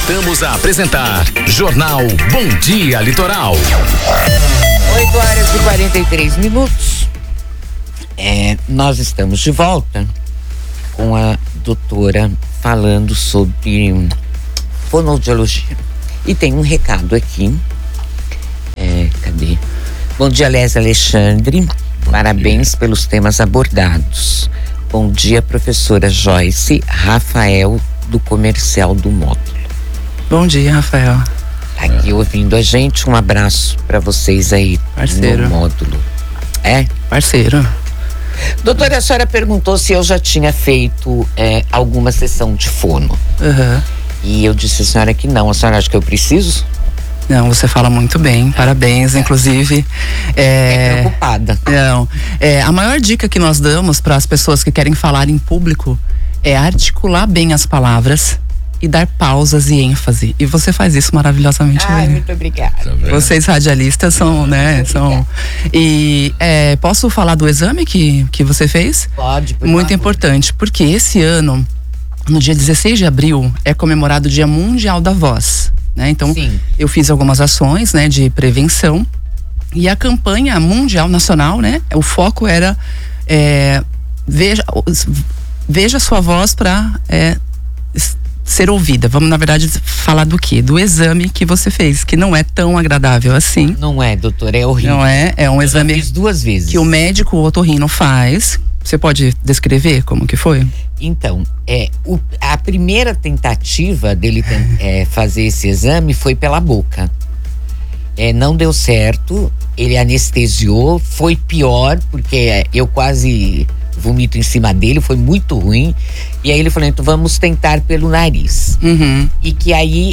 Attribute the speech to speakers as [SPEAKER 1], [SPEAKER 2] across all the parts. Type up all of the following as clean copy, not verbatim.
[SPEAKER 1] Voltamos a apresentar Jornal Bom Dia Litoral.
[SPEAKER 2] 8h43. Nós estamos de volta com a doutora falando sobre fonoaudiologia. E tem um recado aqui. Cadê? Bom dia, Lésia Alexandre. Parabéns pelos temas abordados. Bom dia, professora Joyce Rafael, do Comercial do Módulo.
[SPEAKER 3] Bom dia, Rafael.
[SPEAKER 2] Tá aqui ouvindo a gente. Um abraço para vocês aí.
[SPEAKER 3] Parceiro.
[SPEAKER 2] No Módulo.
[SPEAKER 3] Parceiro.
[SPEAKER 2] Doutora, a senhora perguntou se eu já tinha feito alguma sessão de fono.
[SPEAKER 3] Uhum.
[SPEAKER 2] E eu disse à senhora que não. A senhora acha que eu preciso?
[SPEAKER 3] Não, você fala muito bem, parabéns, inclusive.
[SPEAKER 2] Preocupada.
[SPEAKER 3] Não, a maior dica que nós damos para as pessoas que querem falar em público é articular bem as palavras e dar pausas e ênfase. E você faz isso maravilhosamente bem.
[SPEAKER 2] Muito obrigada.
[SPEAKER 3] Vocês radialistas são, né? E posso falar do exame que você fez?
[SPEAKER 2] Pode.
[SPEAKER 3] Muito importante, porque esse ano, no dia 16 de abril, é comemorado o Dia Mundial da Voz. Né? Então,
[SPEAKER 2] sim, eu
[SPEAKER 3] fiz algumas ações, né, de prevenção, e a campanha mundial nacional, né, o foco era veja sua voz para ser ouvida. Vamos, na verdade, falar do quê? Do exame que você fez, que não é tão agradável assim.
[SPEAKER 2] Não é, doutora, é horrível.
[SPEAKER 3] Não é? É um exame.
[SPEAKER 2] Eu fiz 2 vezes.
[SPEAKER 3] Que o médico otorrino faz. Você pode descrever como que foi?
[SPEAKER 2] Então, a primeira tentativa dele fazer esse exame foi pela boca. Não deu certo, ele anestesiou, foi pior, porque eu quase vomito em cima dele, foi muito ruim. E aí ele falou, então vamos tentar pelo nariz.
[SPEAKER 3] Uhum.
[SPEAKER 2] E que aí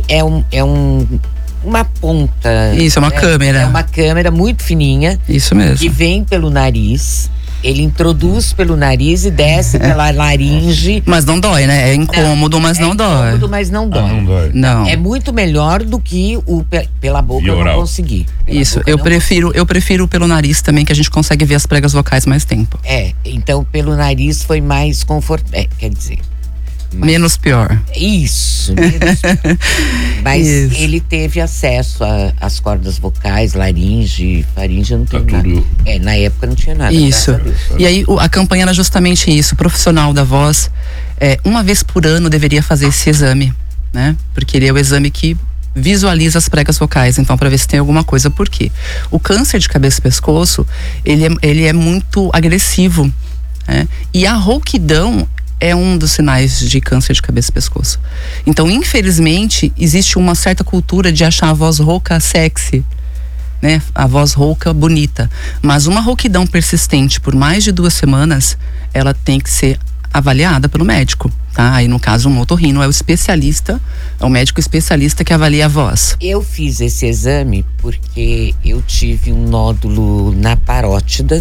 [SPEAKER 2] uma ponta.
[SPEAKER 3] Isso, é uma câmera.
[SPEAKER 2] É uma câmera muito fininha.
[SPEAKER 3] Isso mesmo.
[SPEAKER 2] Que vem pelo nariz. Ele introduz pelo nariz e desce pela laringe.
[SPEAKER 3] Mas não dói, né? É incômodo, mas não dói.
[SPEAKER 2] É incômodo, mas não dói.
[SPEAKER 4] Não dói.
[SPEAKER 3] Não.
[SPEAKER 2] É muito melhor do que pela boca eu não consegui.
[SPEAKER 3] Isso, eu prefiro pelo nariz também, que a gente consegue ver as pregas vocais mais tempo.
[SPEAKER 2] Então pelo nariz foi mais confortável. Quer dizer,
[SPEAKER 3] menos pior.
[SPEAKER 2] Isso, menos pior. Mas
[SPEAKER 3] isso.
[SPEAKER 2] Ele teve acesso às cordas vocais, laringe, faringe, não tem nada.
[SPEAKER 4] Tudo.
[SPEAKER 2] Na época não tinha nada.
[SPEAKER 3] Isso. E aí a campanha era justamente isso. O profissional da voz, uma vez por ano deveria fazer esse exame, né? Porque ele é o exame que visualiza as pregas vocais, então, para ver se tem alguma coisa. Por quê? O câncer de cabeça e pescoço, ele é muito agressivo, né? E a rouquidão é um dos sinais de câncer de cabeça e pescoço. Então, infelizmente, existe uma certa cultura de achar a voz rouca sexy, né? A voz rouca bonita. Mas uma rouquidão persistente por mais de 2 semanas, ela tem que ser avaliada pelo médico, tá? Aí, no caso, um otorrino é o especialista, é o médico especialista que avalia a voz.
[SPEAKER 2] Eu fiz esse exame porque eu tive um nódulo na parótida.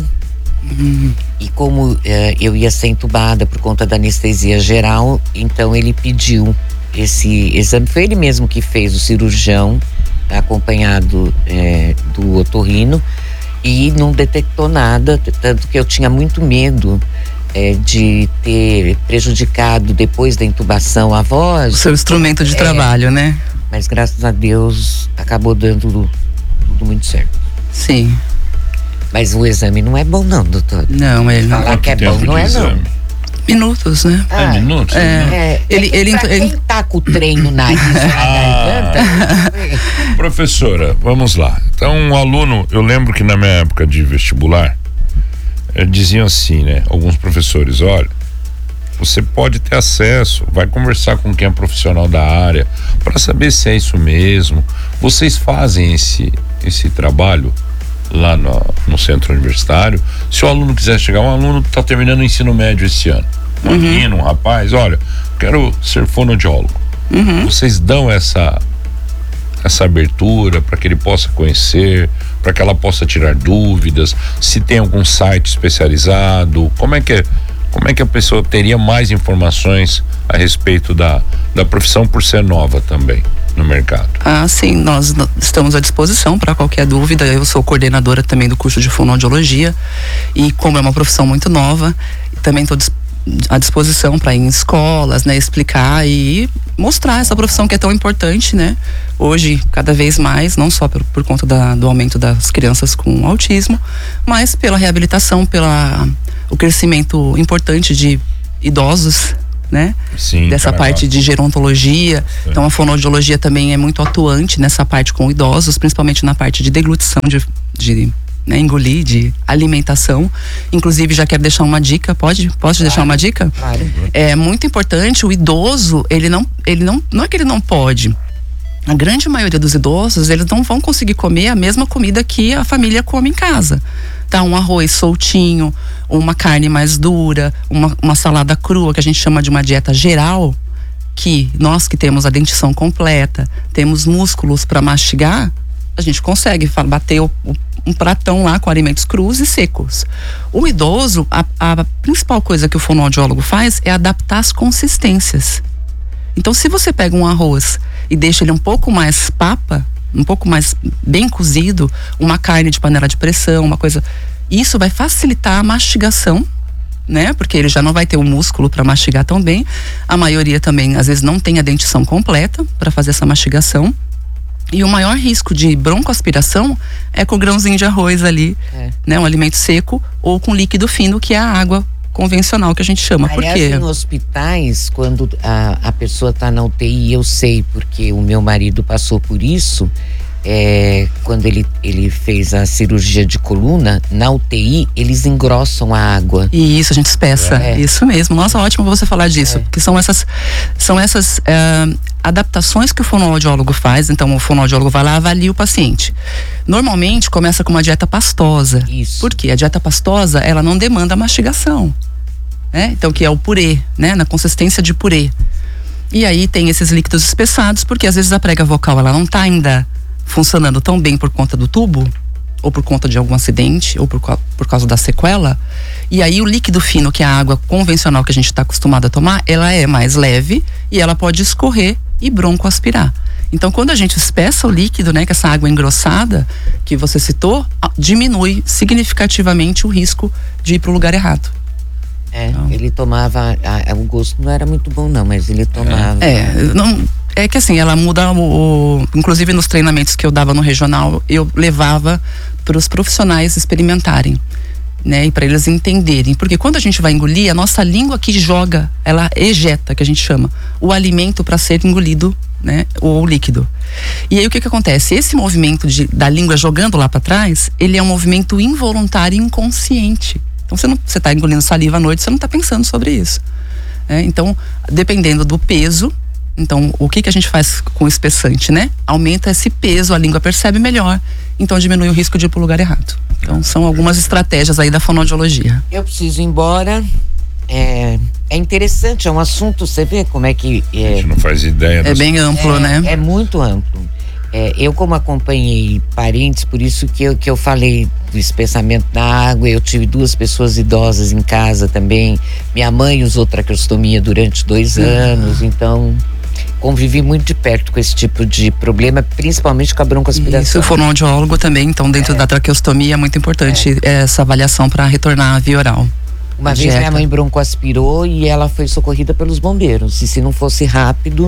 [SPEAKER 2] E como eu ia ser entubada por conta da anestesia geral, então ele pediu esse exame. Foi ele mesmo que fez, o cirurgião, acompanhado do otorrino, e não detectou nada, tanto que eu tinha muito medo de ter prejudicado depois da intubação a voz.
[SPEAKER 3] O seu instrumento de trabalho, né?
[SPEAKER 2] Mas graças a Deus acabou dando tudo muito certo.
[SPEAKER 3] Sim.
[SPEAKER 2] Mas o exame não é bom não, doutor.
[SPEAKER 3] Não, ele não.
[SPEAKER 2] Falar que é bom não é não.
[SPEAKER 3] Minutos, né?
[SPEAKER 4] Minutos?
[SPEAKER 2] Quem tá com o trem no nariz na garganta.
[SPEAKER 4] Professora, vamos lá. Então, um aluno, eu lembro que na minha época de vestibular, diziam assim, né? Alguns professores, olha, você pode ter acesso, vai conversar com quem é profissional da área para saber se é isso mesmo. Vocês fazem esse trabalho lá no centro universitário. Se o aluno quiser chegar, um aluno está terminando o ensino médio esse ano, um menino, um rapaz, olha, quero ser fonoaudiólogo. Vocês dão essa abertura para que ele possa conhecer, para que ela possa tirar dúvidas, se tem algum site especializado, como é que a pessoa teria mais informações a respeito da profissão, por ser nova também no mercado?
[SPEAKER 3] Sim, nós estamos à disposição para qualquer dúvida. Eu sou coordenadora também do curso de fonoaudiologia, e como é uma profissão muito nova, também estou à disposição para ir em escolas, né, explicar e mostrar essa profissão que é tão importante, né? Hoje, cada vez mais, não só por conta do aumento das crianças com autismo, mas pela reabilitação, o crescimento importante de idosos, né?
[SPEAKER 4] Sim,
[SPEAKER 3] dessa parte de gerontologia. Sim. Então a fonoaudiologia também é muito atuante nessa parte com idosos, principalmente na parte de deglutição, de engolir, de alimentação. Inclusive, já quero deixar uma dica, pode deixar uma dica?
[SPEAKER 2] Claro.
[SPEAKER 3] É muito importante, o idoso, ele não é que ele não pode. A grande maioria dos idosos, eles não vão conseguir comer a mesma comida que a família come em casa. Tá, um arroz soltinho, uma carne mais dura, uma salada crua, que a gente chama de uma dieta geral, que nós que temos a dentição completa, temos músculos para mastigar, a gente consegue bater um pratão lá com alimentos crus e secos. O idoso, a principal coisa que o fonoaudiólogo faz é adaptar as consistências. Então, se você pega um arroz e deixa ele um pouco mais papa, um pouco mais bem cozido, uma carne de panela de pressão, uma coisa, isso vai facilitar a mastigação, né? Porque ele já não vai ter o músculo para mastigar tão bem. A maioria também, às vezes, não tem a dentição completa para fazer essa mastigação. E o maior risco de broncoaspiração é com o grãozinho de arroz ali, né? Um alimento seco, ou com líquido fino, que é a água convencional que a gente chama.
[SPEAKER 2] Aliás,
[SPEAKER 3] por quê?
[SPEAKER 2] Em hospitais, quando a pessoa está na UTI, eu sei, porque o meu marido passou por isso, quando ele fez a cirurgia de coluna, na UTI, eles engrossam a água.
[SPEAKER 3] E isso, a gente espessa. Isso mesmo. Nossa, ótimo você falar disso. Porque são essas adaptações que o fonoaudiólogo faz. Então, o fonoaudiólogo vai lá, avalia o paciente. Normalmente, começa com uma dieta pastosa.
[SPEAKER 2] Isso.
[SPEAKER 3] Porque a dieta pastosa, ela não demanda mastigação. Né? Então, que é o purê, né? Na consistência de purê. E aí tem esses líquidos espessados, porque às vezes a prega vocal, ela não está ainda funcionando tão bem por conta do tubo, ou por conta de algum acidente, ou por causa da sequela. E aí o líquido fino, que é a água convencional que a gente está acostumado a tomar, ela é mais leve e ela pode escorrer e broncoaspirar. Então, quando a gente espessa o líquido, né, que essa água engrossada que você citou, diminui significativamente o risco de ir para o lugar errado.
[SPEAKER 2] Então, ele tomava, o gosto não era muito bom não, mas ele tomava.
[SPEAKER 3] É que assim, ela muda inclusive nos treinamentos que eu dava no regional, eu levava para os profissionais experimentarem, né? E para eles entenderem. Porque quando a gente vai engolir, a nossa língua que joga, ela ejeta, que a gente chama, o alimento para ser engolido, né? O líquido. E aí o que acontece? Esse movimento da língua jogando lá para trás, ele é um movimento involuntário e inconsciente. Então você está engolindo saliva à noite, você não está pensando sobre isso. Então, dependendo do peso, então o que a gente faz com o espessante, né? Aumenta esse peso, a língua percebe melhor, então diminui o risco de ir para o lugar errado. Então são algumas estratégias aí da fonoaudiologia.
[SPEAKER 2] Eu preciso ir embora. É interessante, é um assunto, você vê como é que
[SPEAKER 4] a gente não faz ideia.
[SPEAKER 3] É bem amplo, né?
[SPEAKER 2] É muito amplo. Eu, como acompanhei parentes, por isso que eu falei do espessamento da água, eu tive 2 pessoas idosas em casa também. Minha mãe usou traqueostomia durante 2 anos, então convivi muito de perto com esse tipo de problema, principalmente com a broncoaspiração.
[SPEAKER 3] Isso, o fonoaudiólogo também, então dentro da traqueostomia é muito importante essa avaliação para retornar à via oral.
[SPEAKER 2] Uma vez minha mãe broncoaspirou e ela foi socorrida pelos bombeiros, e se não fosse rápido,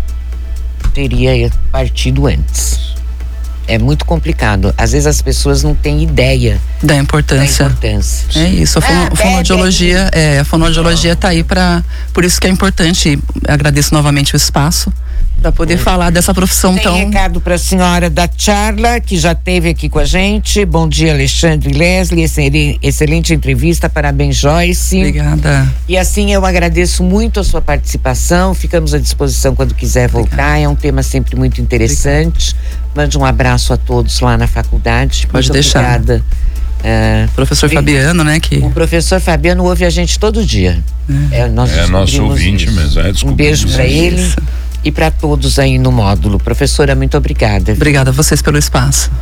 [SPEAKER 2] teria partido antes. É muito complicado. Às vezes as pessoas não têm ideia
[SPEAKER 3] da importância. É isso, a fonoaudiologia, a fonoaudiologia está aí por isso que é importante, agradeço novamente o espaço, para poder falar dessa profissão tão...
[SPEAKER 2] Tem recado para a senhora da Charla, que já esteve aqui com a gente. Bom dia, Alexandre e Leslie, excelente entrevista, parabéns, Joyce.
[SPEAKER 3] Obrigada.
[SPEAKER 2] E assim, eu agradeço muito a sua participação, ficamos à disposição quando quiser voltar. Obrigada. É um tema sempre muito interessante. Obrigada. Mande um abraço a todos lá na faculdade.
[SPEAKER 3] Pode muito deixar.
[SPEAKER 2] Obrigada.
[SPEAKER 3] Professor Fabiano, né?
[SPEAKER 2] O professor Fabiano ouve a gente todo dia.
[SPEAKER 4] Nosso ouvinte mesmo.
[SPEAKER 2] Um beijo para ele. E para todos aí no módulo. Professora, muito obrigada.
[SPEAKER 3] Obrigada a vocês pelo espaço.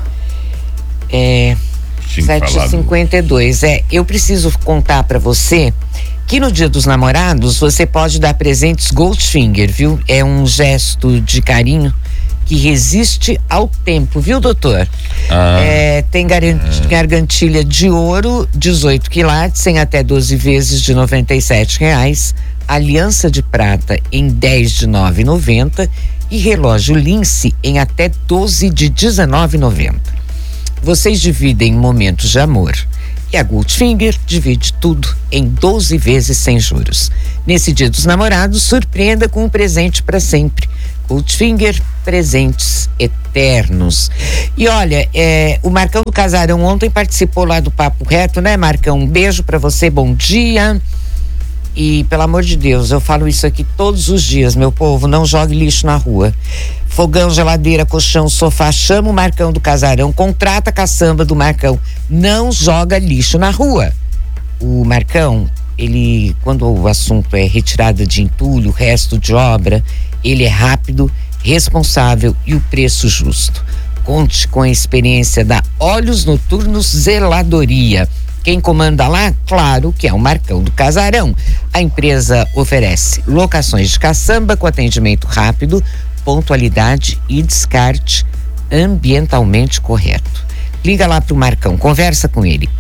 [SPEAKER 2] 7h52. Eu preciso contar para você que no Dia dos Namorados você pode dar presentes Goldfinger, viu? É um gesto de carinho que resiste ao tempo, viu, doutor? Tem gargantilha de ouro, 18 quilates, em até 12 vezes de R$97. Aliança de prata em 10 de R$9,90 e relógio Lince em até 12 de R$19,90. Vocês dividem momentos de amor. E a Goldfinger divide tudo em 12 vezes sem juros. Nesse Dia dos Namorados, surpreenda com um presente para sempre. Goldfinger, presentes eternos. E olha, o Marcão do Casarão ontem participou lá do Papo Reto, né, Marcão? Um beijo para você, bom dia. E, pelo amor de Deus, eu falo isso aqui todos os dias, meu povo, não jogue lixo na rua. Fogão, geladeira, colchão, sofá, chama o Marcão do Casarão, contrata a caçamba do Marcão, não joga lixo na rua. O Marcão, ele, quando o assunto é retirada de entulho, resto de obra, ele é rápido, responsável e o preço justo. Conte com a experiência da Olhos Noturnos Zeladoria. Quem comanda lá, claro, que é o Marcão do Casarão. A empresa oferece locações de caçamba com atendimento rápido, pontualidade e descarte ambientalmente correto. Liga lá pro Marcão, conversa com ele,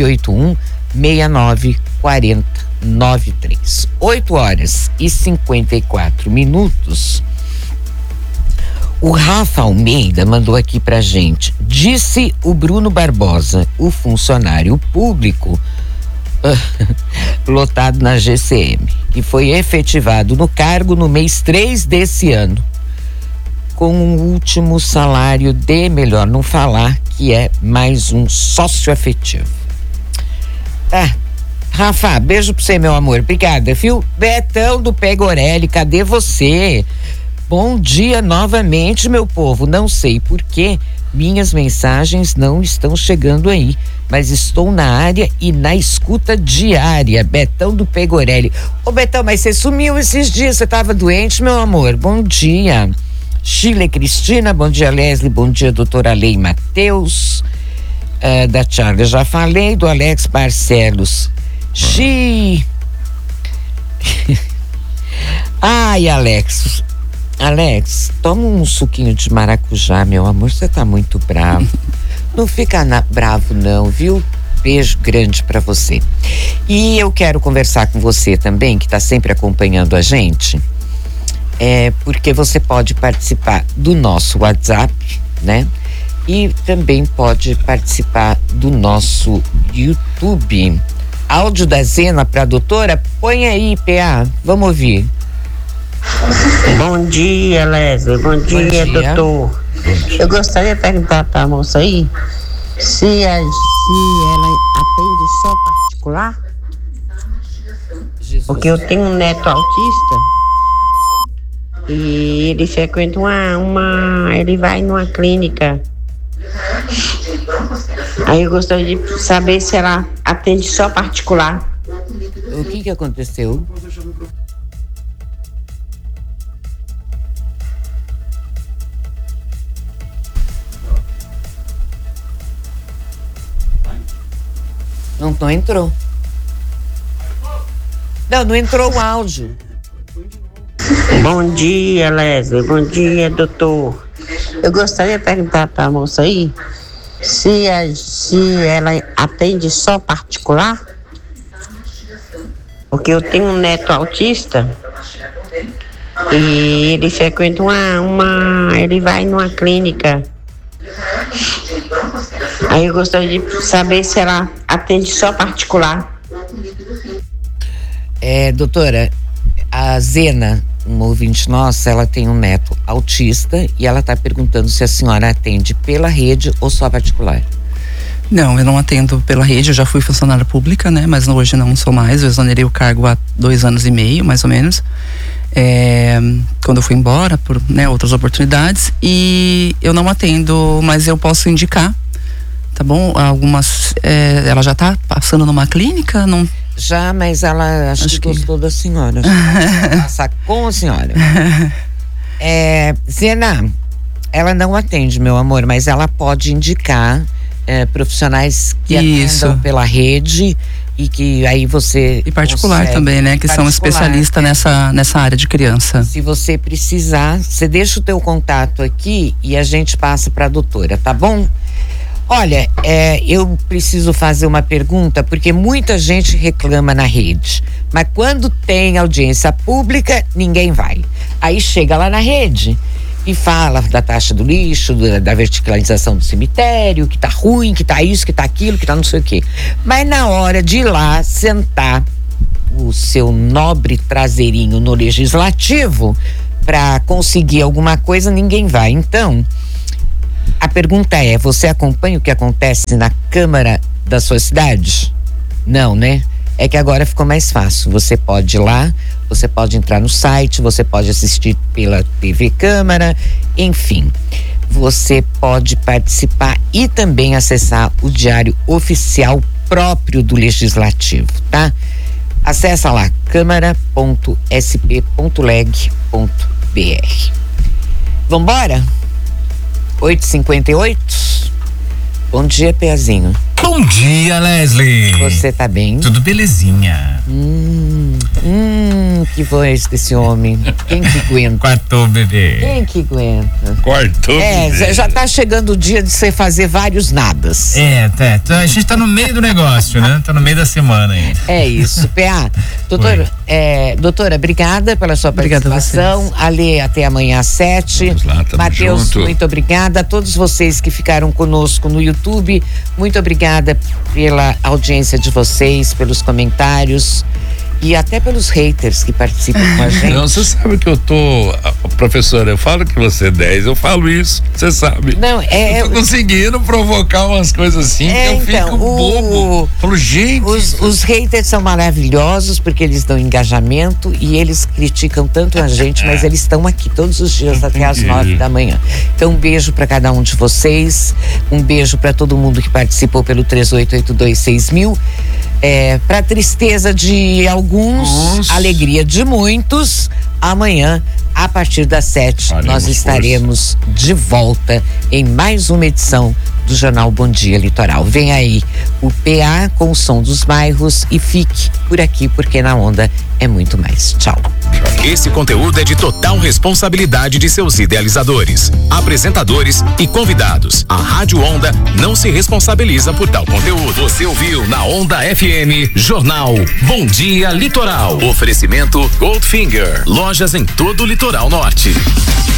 [SPEAKER 2] 981-694093. 8h54. O Rafa Almeida mandou aqui pra gente. Disse o Bruno Barbosa, o funcionário público lotado na GCM, que foi efetivado no cargo no mês 3 desse ano, com o último salário de, melhor não falar, que é mais um sócio afetivo. Rafa, beijo pra você, meu amor. Obrigada, viu? Betão do Pegorelli, cadê você? Bom dia novamente, meu povo. Não sei por que minhas mensagens não estão chegando aí, mas estou na área e na escuta diária. Betão do Pegorelli. Ô Betão, mas você sumiu esses dias, você estava doente, meu amor? Bom dia. Chile Cristina, bom dia Leslie, bom dia doutora Lei Matheus. Da Charlie já falei, do Alex Barcelos. Ai, Alex, toma um suquinho de maracujá, meu amor, você tá muito bravo. Não fica bravo não, viu? Beijo grande pra você. E eu quero conversar com você também, que tá sempre acompanhando a gente, porque você pode participar do nosso WhatsApp, né? E também pode participar do nosso YouTube. Áudio da Zena pra doutora, põe aí, PA, vamos ouvir.
[SPEAKER 5] Bom dia, Leslie. Bom dia, doutor. Eu gostaria de perguntar para a moça aí se ela atende só particular. Porque eu tenho um neto autista e ele frequenta ele vai numa clínica. Aí eu gostaria de saber se ela atende só particular.
[SPEAKER 2] O que aconteceu? Não entrou. Não entrou o áudio.
[SPEAKER 5] Bom dia, Leslie. Bom dia, doutor. Eu gostaria de perguntar para a moça aí se ela atende só particular. Porque eu tenho um neto autista e ele frequenta ele vai numa clínica. Aí eu gostaria de saber se ela atende só particular.
[SPEAKER 2] Doutora, a Zena, uma ouvinte nossa, ela tem um neto autista e ela está perguntando se a senhora atende pela rede ou só particular.
[SPEAKER 3] Não, eu não atendo pela rede, eu já fui funcionária pública, né? Mas hoje não sou mais, eu exonerei o cargo há 2 anos e meio, mais ou menos. Quando eu fui embora por outras oportunidades, e eu não atendo, mas eu posso indicar, tá bom? Algumas, ela já tá passando numa clínica? Não...
[SPEAKER 2] Já, mas ela acho que gostou da senhora. Passar com a senhora. Zena, ela não atende, meu amor, mas ela pode indicar profissionais que atendam pela rede e que aí você...
[SPEAKER 3] E particular também, né? Que são especialistas nessa área de criança.
[SPEAKER 2] Se você precisar, você deixa o teu contato aqui e a gente passa para a doutora, tá bom? Olha, eu preciso fazer uma pergunta, porque muita gente reclama na rede, mas quando tem audiência pública, ninguém vai. Aí chega lá na rede e fala da taxa do lixo, da verticalização do cemitério, que tá ruim, que tá isso, que tá aquilo, que tá não sei o quê. Mas na hora de ir lá sentar o seu nobre traseirinho no legislativo para conseguir alguma coisa, ninguém vai. Então, a pergunta é, você acompanha o que acontece na Câmara da sua cidade? Não, né? É que agora ficou mais fácil. Você pode ir lá, você pode entrar no site, você pode assistir pela TV Câmara, enfim. Você pode participar e também acessar o diário oficial próprio do Legislativo, tá? Acessa lá, câmara.sp.leg.br. Vambora? 8h58. Bom dia, Peazinho.
[SPEAKER 1] Bom dia, Leslie.
[SPEAKER 2] Você tá bem?
[SPEAKER 1] Tudo belezinha.
[SPEAKER 2] Que voz desse homem. Quem que aguenta?
[SPEAKER 1] Quartou, bebê.
[SPEAKER 2] Quem que aguenta?
[SPEAKER 4] Quartou, bebê.
[SPEAKER 2] Já tá chegando o dia de você fazer vários nadas.
[SPEAKER 1] A gente tá no meio do negócio, né? Tá no meio da semana ainda.
[SPEAKER 2] É isso, PA. Doutora, obrigada pela sua participação. Ale, até amanhã às 7.
[SPEAKER 4] Vamos lá, tamo
[SPEAKER 2] Matheus,
[SPEAKER 4] junto.
[SPEAKER 2] muito obrigada. A todos vocês que ficaram conosco no YouTube, muito obrigada pela audiência de vocês, pelos comentários e até pelos haters que participam com a gente.
[SPEAKER 4] Não, você sabe que eu tô, professora, eu falo que você é 10, eu falo isso, você sabe.
[SPEAKER 2] Não,
[SPEAKER 4] eu tô conseguindo provocar umas coisas assim que eu fico bobo. Falo, gente.
[SPEAKER 2] Os haters são maravilhosos porque eles dão engajamento e eles criticam tanto a gente, mas eles estão aqui todos os dias até às 9 da manhã. Então, um beijo para cada um de vocês, um beijo para todo mundo que participou pelo 38826000. Para tristeza de alguns, alegria de muitos, amanhã, a partir das 7, nós estaremos de volta em mais uma edição do Jornal Bom Dia Litoral. Vem aí o PA com o som dos bairros e fique por aqui, porque na onda é muito mais. Tchau.
[SPEAKER 1] Esse conteúdo é de total responsabilidade de seus idealizadores, apresentadores e convidados. A Rádio Onda não se responsabiliza por tal conteúdo. Você ouviu na Onda FM, Jornal Bom Dia Litoral. Oferecimento Goldfinger, lojas em todo o litoral norte.